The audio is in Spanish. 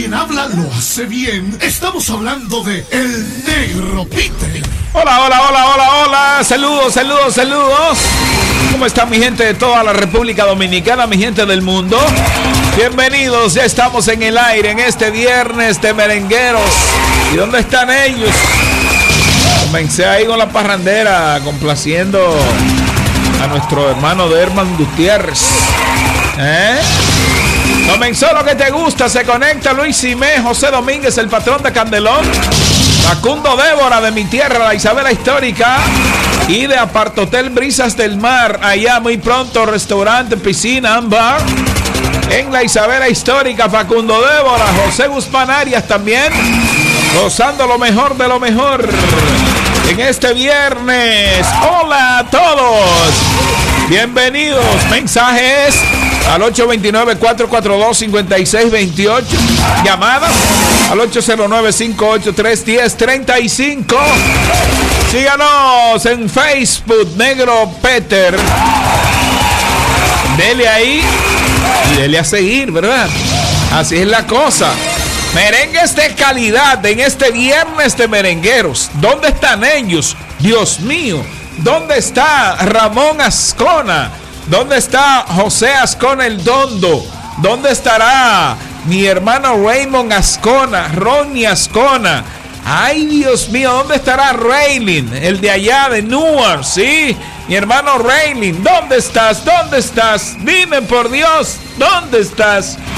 quien habla lo hace bien. Estamos hablando de El Negro Peter. Hola. Saludos. ¿Cómo está mi gente de toda la República Dominicana, mi gente del mundo? Bienvenidos, ya estamos en el aire en este viernes de merengueros. ¿Y dónde están ellos? Comencé ahí con la parrandera, complaciendo a nuestro hermano Derman Gutiérrez. Comenzó lo que te gusta, se conecta Luis Simé, José Domínguez, el patrón de Candelón, Facundo Débora de mi tierra, la Isabela Histórica, y de Apartotel Brisas del Mar, allá muy pronto, restaurante, piscina, bar, en la Isabela Histórica, Facundo Débora, José Guzmán Arias también, gozando lo mejor de lo mejor en este viernes. Hola a todos, bienvenidos. Mensajes al 829-442-5628. Llamadas al 809-583-1035. Síganos en Facebook, Negro Peter. Dele ahí y dele a seguir, ¿verdad? Así es la cosa. Merengues de calidad en este viernes de merengueros. ¿Dónde están ellos? Dios mío. ¿Dónde está Ramón Ascona? ¿Dónde está José Ascona el Dondo? ¿Dónde estará mi hermano Raymond Ascona, Ronnie Ascona? Ay, Dios mío, ¿dónde estará Raylin, el de allá de Newark? Sí, mi hermano Raylin, ¿dónde estás? ¿Dónde estás? Dime por Dios, ¿dónde estás?